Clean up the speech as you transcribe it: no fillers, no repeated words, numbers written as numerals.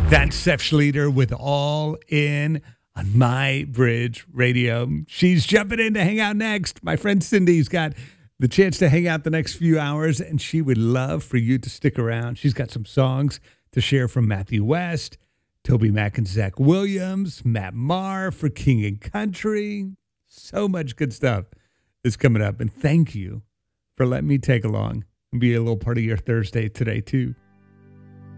That's Seth Schleter with All In on My Bridge Radio. She's jumping in to hang out next. My friend Cindy's got the chance to hang out the next few hours, and she would love for you to stick around. She's got some songs to share from Matthew West, Toby Mac and Zach Williams, Matt Maher for King and Country. So much good stuff is coming up, and thank you for letting me take along and be a little part of your Thursday today, too.